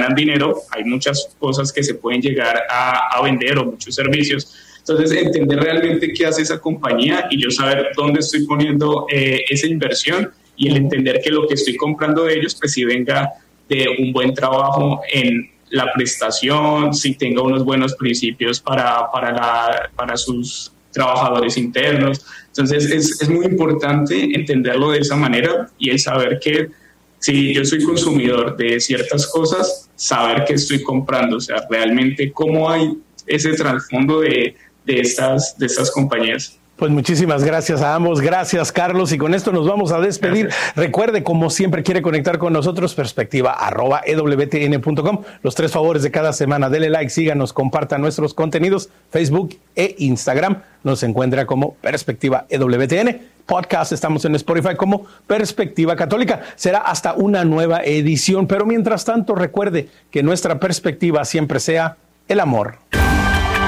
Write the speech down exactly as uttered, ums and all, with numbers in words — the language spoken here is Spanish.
ganan dinero, hay muchas cosas que se pueden llegar a, a vender o muchos servicios. Entonces, entender realmente qué hace esa compañía y yo saber dónde estoy poniendo eh, esa inversión y el entender que lo que estoy comprando de ellos, pues si venga de un buen trabajo en la prestación, si tenga unos buenos principios para, para, la, para sus trabajadores internos. Entonces, es, es muy importante entenderlo de esa manera y el saber que si yo soy consumidor de ciertas cosas, saber qué estoy comprando, o sea, realmente cómo hay ese trasfondo de de estas, de estas compañías. Pues muchísimas gracias a ambos, gracias Carlos, y con esto nos vamos a despedir. Gracias. Recuerde, como siempre quiere conectar con nosotros, perspectiva arroba e w t n punto com, los tres favores de cada semana, dele like, síganos, compartan nuestros contenidos, Facebook e Instagram, nos encuentra como Perspectiva E W T N, podcast, estamos en Spotify como Perspectiva Católica, será hasta una nueva edición, pero mientras tanto recuerde que nuestra perspectiva siempre sea el amor.